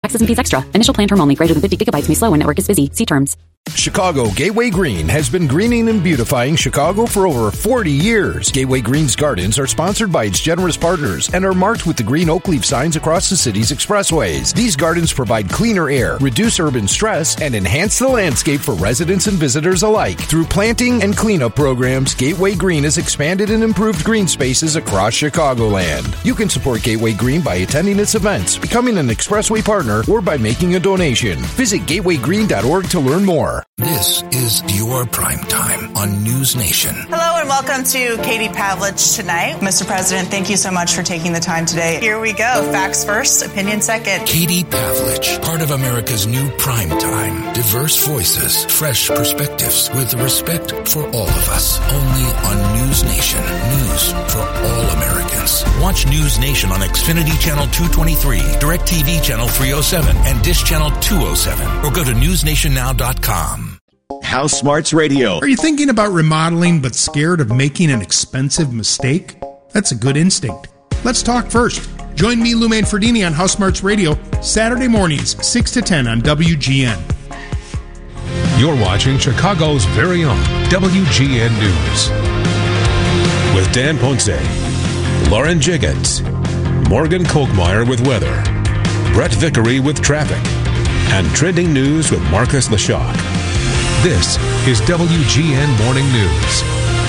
Taxes and fees extra. Initial plan term only. Greater than 50 gigabytes may slow when network is busy. See terms. Chicago Gateway Green has been greening and beautifying Chicago for over 40 years. Gateway Green's gardens are sponsored by its generous partners and are marked with the green oak leaf signs across the city's expressways. These gardens provide cleaner air, reduce urban stress, and enhance the landscape for residents and visitors alike. Through planting and cleanup programs, Gateway Green has expanded and improved green spaces across Chicagoland. You can support Gateway Green by attending its events, becoming an expressway partner, or by making a donation. Visit gatewaygreen.org to learn more. This is your prime time on News Nation. Hello and welcome to Katie Pavlich tonight. Mr. President, thank you so much for taking the time today. Here we go. Facts first, opinion second. Katie Pavlich, part of America's new prime time. Diverse voices, fresh perspectives with respect for all of us. Only on News Nation. News for all Americans. Watch News Nation on Xfinity Channel 223, DirecTV Channel 307, and Dish Channel 207. Or go to newsnationnow.com. House Smarts Radio. Are you thinking about remodeling but scared of making an expensive mistake? That's a good instinct. Let's talk first. Join me, Lou Manfredini, on House Smarts Radio, Saturday mornings, 6 to 10 on WGN. You're watching Chicago's very own WGN News. With Dan Ponce, Lauren Jiggins, Morgan Kolkmeyer with weather, Brett Vickery with traffic, and trending news with Marcus Leshock. This is WGN Morning News.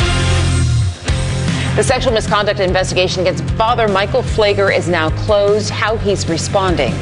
The sexual misconduct investigation against Father Michael Pfleger is now closed. How he's responding.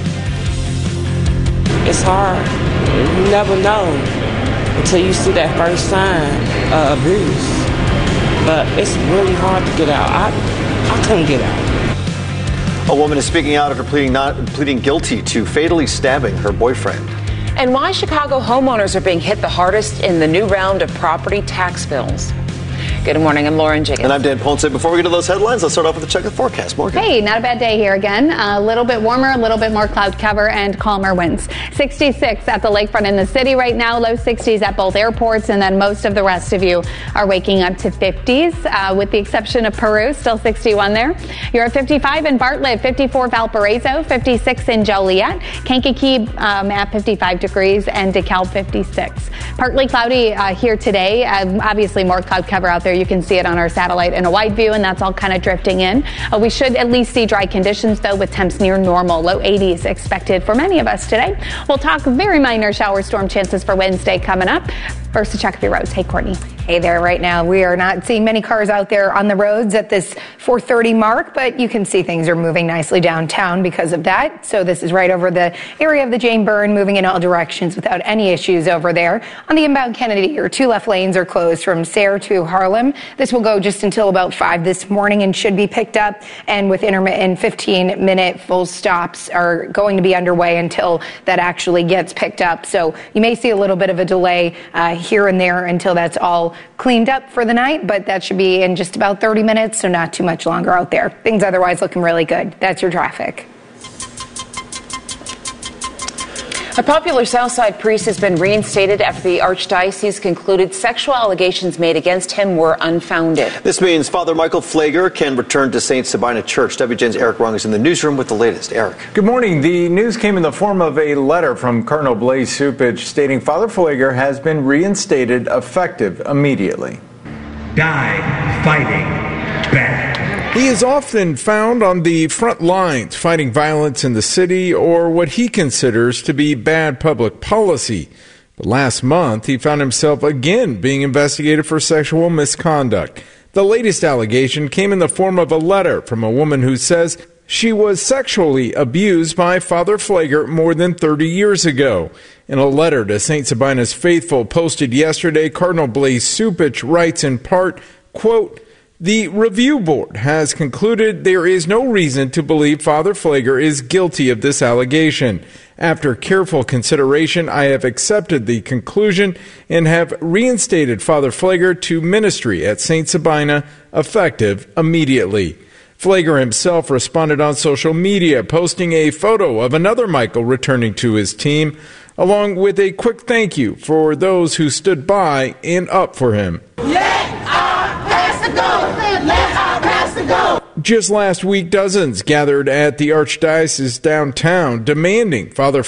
It's hard. You never know until you see that first sign of abuse. But it's really hard to get out. I couldn't get out. A woman is speaking out after pleading guilty to fatally stabbing her boyfriend. And why Chicago homeowners are being hit the hardest in the new round of property tax bills. Good morning, I'm Lauren Jiggins. And I'm Dan Ponce. Before we get to those headlines, let's start off with a check of the forecast. Morgan. Hey, not a bad day here again. A little bit warmer, a little bit more cloud cover, and calmer winds. 66 at the lakefront in the city right now, low 60s at both airports, and then most of the rest of you are waking up to 50s, with the exception of Peru, still 61 there. You're at 55 in Bartlett, 54 Valparaiso, 56 in Joliet, Kankakee at 55 degrees, and DeKalb 56. Partly cloudy here today, obviously more cloud cover out there. You can see it on our satellite in a wide view, and that's all kind of drifting in. We should at least see dry conditions, though, with temps near normal. Low 80s expected for many of us today. We'll talk very minor shower storm chances for Wednesday coming up. First, a check of your roads. Hey, Courtney. Hey there. Right now, we are not seeing many cars out there on the roads at this 4:30 mark, but you can see things are moving nicely downtown because of that. So this is right over the area of the Jane Byrne, moving in all directions without any issues over there. On the inbound Kennedy, your two left lanes are closed from Sayre to Harlem. This will go just until about 5 this morning and should be picked up. And with intermittent 15-minute full stops are going to be underway until that actually gets picked up. So you may see a little bit of a delay here and there until that's all cleaned up for the night, but that should be in just about 30 minutes, so not too much longer out there. Things otherwise looking really good. That's your traffic. A popular Southside priest has been reinstated after the Archdiocese concluded sexual allegations made against him were unfounded. This means Father Michael Pfleger can return to St. Sabina Church. WGN's Eric Rung is in the newsroom with the latest. Eric. Good morning. The news came in the form of a letter from Cardinal Blaise Cupich stating Father Pfleger has been reinstated effective immediately. Die fighting back. He is often found on the front lines fighting violence in the city or what he considers to be bad public policy. But last month, he found himself again being investigated for sexual misconduct. The latest allegation came in the form of a letter from a woman who says she was sexually abused by Father Pfleger more than 30 years ago. In a letter to St. Sabina's faithful posted yesterday, Cardinal Blaise Cupich writes in part, quote, "The review board has concluded there is no reason to believe Father Pfleger is guilty of this allegation. After careful consideration, I have accepted the conclusion and have reinstated Father Pfleger to ministry at St. Sabina, effective immediately." Pfleger himself responded on social media, posting a photo of another Michael returning to his team, along with a quick thank you for those who stood by and up for him. Just last week, dozens gathered at the Archdiocese downtown demanding Father